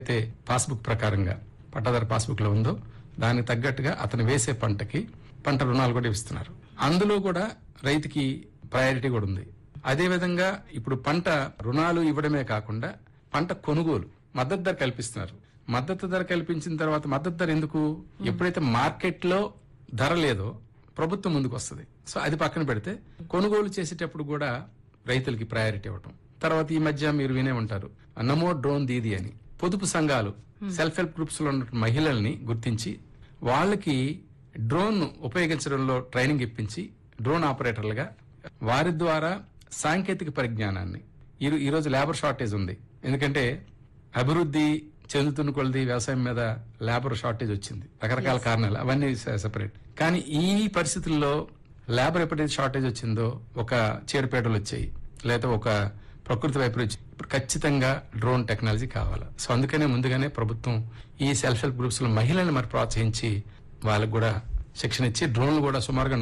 అయితే పాస్బుక్ ప్రకారంగా పట్టాదారు పాస్బుక్ లో ఉందో దానికి తగ్గట్టుగా అతను వేసే పంట రుణాలు కూడా ఇస్తున్నారు. అందులో కూడా రైతుకి ప్రయారిటీ కూడా ఉంది. అదే విధంగా ఇప్పుడు పంట రుణాలు ఇవ్వడమే కాకుండా పంట కొనుగోలు మద్దతు ధర కల్పిస్తున్నారు. మద్దతు ధర కల్పించిన తర్వాత మద్దతు ధర ఎందుకు? ఎప్పుడైతే మార్కెట్ లో ధర లేదో ప్రభుత్వం ముందుకు వస్తుంది. సో అది పక్కన పెడితే కొనుగోలు చేసేటప్పుడు కూడా రైతులకి ప్రయారిటీ ఇవ్వటం. తర్వాత ఈ మధ్య మీరు వినే ఉంటారు నమో డ్రోన్ దీది అని. పొదుపు సంఘాలు సెల్ఫ్ హెల్ప్ గ్రూప్స్ లో ఉన్న మహిళల్ని గుర్తించి వాళ్ళకి డ్రోన్ ఉపయోగించడంలో ట్రైనింగ్ ఇప్పించి డ్రోన్ ఆపరేటర్లుగా వారి ద్వారా సాంకేతిక పరిజ్ఞానాన్ని ఈ రోజు లేబర్ షార్టేజ్ ఉంది. ఎందుకంటే అభివృద్ధి చెందుతున్న కొలది వ్యవసాయం మీద లేబర్ షార్టేజ్ వచ్చింది, రకరకాల కారణాలు, అవన్నీ సెపరేట్. కానీ ఈ పరిస్థితుల్లో లేబర్ ఎప్పుడైతే షార్టేజ్ వచ్చిందో ఒక చీడపేటలు వచ్చాయి, లేదా ఒక ప్రకృతి వైపరీత్యం, ఇప్పుడు ఖచ్చితంగా డ్రోన్ టెక్నాలజీ కావాలి. సో అందుకనే ముందుగానే ప్రభుత్వం ఈ సెల్ఫ్ హెల్ప్ గ్రూప్స్ లో మహిళల్ని మరి ప్రోత్సహించి వాళ్ళకు కూడా శిక్షణ ఇచ్చి డ్రోన్లు కూడా సుమారుగా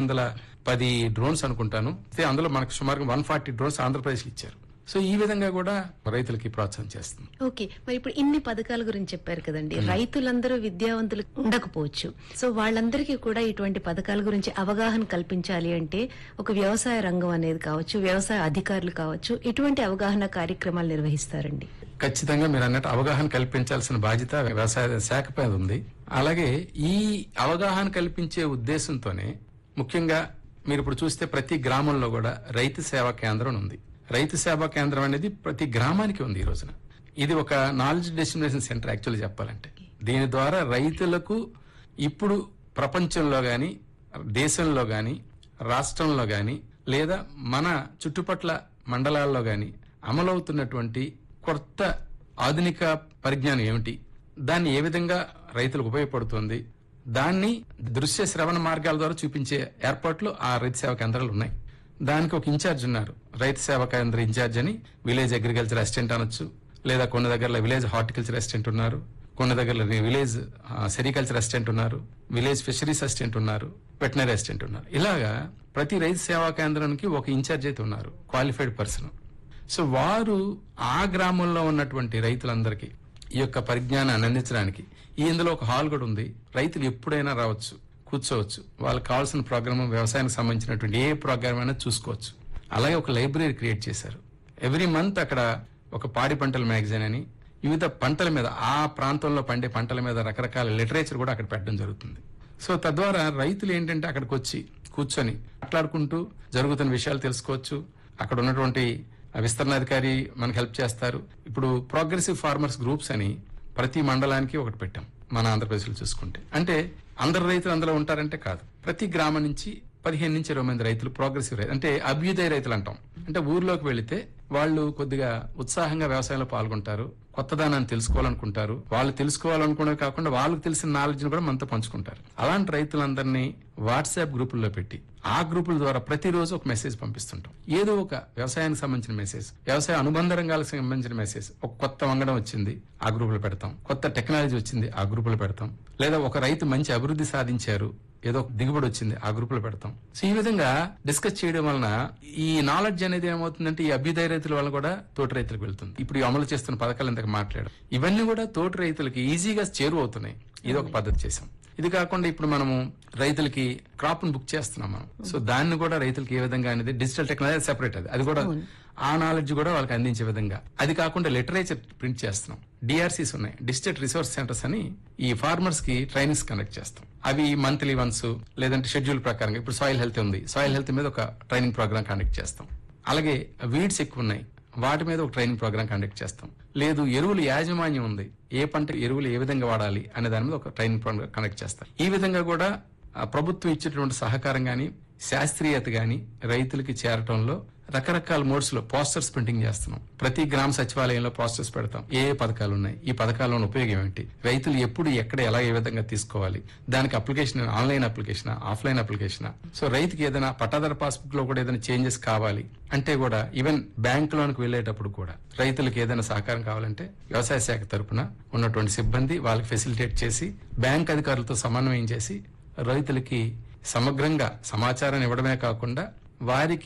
410 డ్రోన్స్ అనుకుంటాను, అందులో మనకు సుమారుగా 140 డ్రోన్స్ ఆంధ్రప్రదేశ్ ఇచ్చారు. సో ఈ విధంగా కూడా రైతులకి ప్రోత్సాహం చేస్తుంది. ఓకే, మరి ఇప్పుడు ఇన్ని పథకాల గురించి చెప్పారు కదండి. రైతులందరూ విద్యావంతులు ఉండకపోవచ్చు. సో వాళ్ళందరికీ కూడా ఇటువంటి పథకాల గురించి అవగాహన కల్పించాలి అంటే ఒక వ్యవసాయ రంగం అనేది కావచ్చు, వ్యవసాయ అధికారులు కావచ్చు, ఇటువంటి అవగాహన కార్యక్రమాలు నిర్వహిస్తారండి. ఖచ్చితంగా మీరు అన్నట్టు అవగాహన కల్పించాల్సిన బాధ్యత వ్యవసాయ శాఖ పైన ఉంది. అలాగే ఈ అవగాహన కల్పించే ఉద్దేశంతోనే ముఖ్యంగా మీరు ఇప్పుడు చూస్తే ప్రతి గ్రామంలో కూడా రైతు సేవా కేంద్రం ఉంది. రైతు సేవా కేంద్రం అనేది ప్రతి గ్రామానికి ఉంది ఈ రోజున. ఇది ఒక నాలెడ్జ్ డిస్ట్రిబ్యూషన్ సెంటర్ యాక్చువల్లీ చెప్పాలంటే. దీని ద్వారా రైతులకు ఇప్పుడు ప్రపంచంలో గాని, దేశంలో గాని, రాష్ట్రంలో గాని, లేదా మన చుట్టుపట్ల మండలాల్లో గాని అమలవుతున్నటువంటి కొత్త ఆధునిక పరిజ్ఞానం ఏమిటి, దాన్ని ఏ విధంగా రైతులకు ఉపయోగపడుతుంది, దాన్ని దృశ్య శ్రవణ మార్గాల ద్వారా చూపించే ఏర్పాట్లు ఆ రైతు సేవా కేంద్రాలు ఉన్నాయి. దానికి ఒక ఇన్ఛార్జ్ ఉన్నారు, రైతు సేవా కేంద్ర ఇన్ఛార్జ్ అని. విలేజ్ అగ్రికల్చర్ అసిస్టెంట్ అనొచ్చు, లేదా కొన్ని దగ్గర విలేజ్ హార్టికల్చర్ అసిస్టెంట్ ఉన్నారు, కొన్ని దగ్గర విలేజ్ సెరికల్చర్ అసిస్టెంట్ ఉన్నారు, విలేజ్ ఫిషరీస్ అసిస్టెంట్ ఉన్నారు, వెటనరీ అసిస్టెంట్ ఉన్నారు. ఇలాగా ప్రతి రైతు సేవా కేంద్రానికి ఒక ఇన్ఛార్జ్ అయితే ఉన్నారు, క్వాలిఫైడ్ పర్సన్. సో వారు ఆ గ్రామంలో ఉన్నటువంటి రైతులందరికీ ఈ యొక్క పరిజ్ఞానాన్ని అందించడానికి ఇందులో ఒక హాల్ కూడా ఉంది. రైతులు ఎప్పుడైనా రావచ్చు, కూర్చోవచ్చు, వాళ్ళకి కావాల్సిన ప్రోగ్రామ్, వ్యవసాయానికి సంబంధించినటువంటి ఏ ప్రోగ్రామ్ అయినా చూసుకోవచ్చు. అలాగే ఒక లైబ్రరీ క్రియేట్ చేశారు. ఎవ్రీ మంత్ అక్కడ ఒక పాడి పంటల మ్యాగజైన్ అని వివిధ పంటల మీద, ఆ ప్రాంతంలో పండే పంటల మీద రకరకాల లిటరేచర్ కూడా అక్కడ పెట్టడం జరుగుతుంది. సో తద్వారా రైతులు ఏంటంటే అక్కడికి వచ్చి కూర్చొని మాట్లాడుకుంటూ జరుగుతున్న విషయాలు తెలుసుకోవచ్చు. అక్కడ ఉన్నటువంటి విస్తరణాధికారి మనకు హెల్ప్ చేస్తారు. ఇప్పుడు ప్రోగ్రెసివ్ ఫార్మర్స్ గ్రూప్స్ అని ప్రతి మండలానికి ఒకటి పెట్టాం మన ఆంధ్రప్రదేశ్ లో చూసుకుంటే. అంటే అందరు రైతులు అందులో ఉంటారంటే కాదు, ప్రతి గ్రామం నుంచి 15 నుంచి 20 మంది రైతులు ప్రోగ్రెసివ్ రైతు, అంటే అభ్యుదయ రైతులు అంటాం. అంటే ఊర్లోకి వెళితే వాళ్ళు కొద్దిగా ఉత్సాహంగా వ్యవసాయంలో పాల్గొంటారు, కొత్తదానాన్ని తెలుసుకోవాలనుకుంటారు. వాళ్ళు తెలుసుకోవాలనుకునే కాకుండా వాళ్ళకి తెలిసిన నాలెడ్జ్ కూడా మనతో పంచుకుంటారు. అలాంటి రైతులందరినీ వాట్సాప్ గ్రూపుల్లో పెట్టి ఆ గ్రూపుల ద్వారా ప్రతిరోజు ఒక మెసేజ్ పంపిస్తుంటాం. ఏదో ఒక వ్యవసాయానికి సంబంధించిన మెసేజ్, వ్యవసాయ అనుబంధ రంగాలకు సంబంధించిన మెసేజ్. ఒక కొత్త వంగడం వచ్చింది ఆ గ్రూపులో పెడతాం, కొత్త టెక్నాలజీ వచ్చింది ఆ గ్రూపులో పెడతాం, లేదా ఒక రైతు మంచి అభివృద్ధి సాధించారు, ఏదో దిగుబడి వచ్చింది ఆ గ్రూపులో పెడతాం. సో ఈ విధంగా డిస్కస్ చేయడం వలన ఈ నాలెడ్జ్ అనేది ఏమవుతుందంటే ఈ అభ్యుదయ రైతుల వల్ల కూడా తోటి రైతులకు వెళ్తుంది. ఇప్పుడు అమలు చేస్తున్న పథకాలు ఇంతకు మాట్లాడారు, ఇవన్నీ కూడా తోటి రైతులకి ఈజీగా చేరువవుతున్నాయి. ఇది ఒక పద్ధతి చేసాం. ఇది కాకుండా ఇప్పుడు మనము రైతులకి క్రాప్ ను బుక్ చేస్తున్నాం మనం. సో దాన్ని కూడా రైతులకి ఏ విధంగా అనేది డిజిటల్ టెక్నాలజీ సెపరేట్, అది కూడా ఆ నాలెడ్జ్ కూడా వాళ్ళకి అందించే విధంగా. అది కాకుండా లిటరేచర్ ప్రింట్ చేస్తున్నాం. డిఆర్సీస్ ఉన్నాయి, డిస్ట్రిక్ట్ రిసోర్స్ సెంటర్స్ అని. ఈ ఫార్మర్స్ కి ట్రైనింగ్స్ కండక్ట్ చేస్తాం. అవి మంత్లీ వన్స్ లేదంటే షెడ్యూల్ ప్రకారంగా. ఇప్పుడు సాయిల్ హెల్త్ ఉంది, సాయిల్ హెల్త్ మీద ఒక ట్రైనింగ్ ప్రోగ్రామ్ కండక్ట్ చేస్తాం. అలాగే వీడ్స్ ఎక్కువ ఉన్నాయి, వాటి మీద ఒక ట్రైనింగ్ ప్రోగ్రామ్ కండక్ట్ చేస్తాం. లేదు ఎరువులు యాజమాన్యం ఉంది, ఏ పంట ఎరువులు ఏ విధంగా వాడాలి అనే దాని మీద ఒక ట్రైనింగ్ ప్రోగ్రామ్ కండక్ట్ చేస్తాం. ఈ విధంగా కూడా ప్రభుత్వం ఇచ్చేటువంటి సహకారం గాని, శాస్త్రీయత గాని రైతులకి చేరటంలో రకరకాల మోడ్స్ లో పోస్టర్స్ ప్రింటింగ్ చేస్తున్నాం. ప్రతి గ్రామ సచివాలయంలో పోస్టర్స్ పెడతాం. ఏ పథకాలు ఉన్నాయి, ఈ పథకాలను ఉపయోగం ఏంటి, రైతులు ఎప్పుడు ఎక్కడ ఎలా ఏ విధంగా తీసుకోవాలి, దానికి application online application, offline application. So రైతుకి ఏదైనా పట్టాదారు పాస్బుక్ లో కూడా ఏదైనా చేంజెస్ కావాలి అంటే కూడా, ఈవెన్ బ్యాంక్ లోనికి వెళ్లేటప్పుడు కూడా రైతులకు ఏదైనా సహకారం కావాలంటే వ్యవసాయ శాఖ తరపున ఉన్నటువంటి సిబ్బంది వాళ్ళకి ఫెసిలిటేట్ చేసి బ్యాంక్ అధికారులతో సమన్వయం చేసి రైతులకి సమగ్రంగా సమాచారాన్ని ఇవ్వడమే కాకుండా వారికి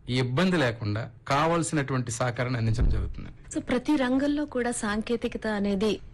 ఈ ఇబ్బంది లేకుండా కావాల్సినటువంటి సహకారాన్ని అందించడం జరుగుతుంది. సో ప్రతి రంగంలో కూడా సాంకేతికత అనేది